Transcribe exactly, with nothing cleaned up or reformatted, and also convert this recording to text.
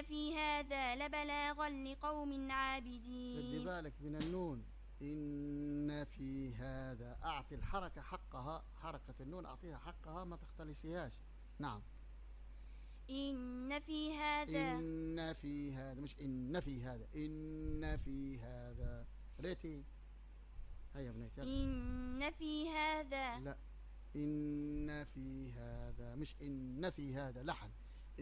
في هذا لبلاغا لقوم بدي عابدين. بالك من النون. إن في هذا، أعطي الحركة حقها، حركة النون أعطيها حقها، ما تختلسيهاش. نعم. إن في هذا. إن في هذا، مش إن في هذا، إن في هذا. ريتي. هيا بنيت يلا. إن في هذا. لا، إن في هذا، مش إن في هذا، لحن.